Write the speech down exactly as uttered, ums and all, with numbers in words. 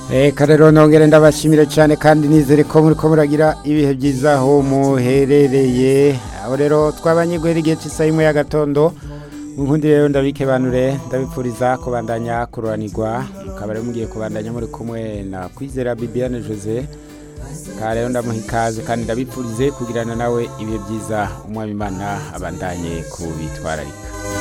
Eka rero nongere ndabashimire cyane kandi nizere ko muri ko muragira ibihe byiza aho muherereye. Aho rero twabanye guhera igihe cy'isaha imwe y'agatondo. Nkundi rero ndabikebanure ndabipfuriza kubandanya kururanirwa. Mukaba rero mugiye kubandanya muri kumwe na Kwizera Bibiane Jose. Ka rero ndamuha ikaze kandi ndabipfurize kugirana nawe ibihe byiza umwami Imana abandanye kubitwararika.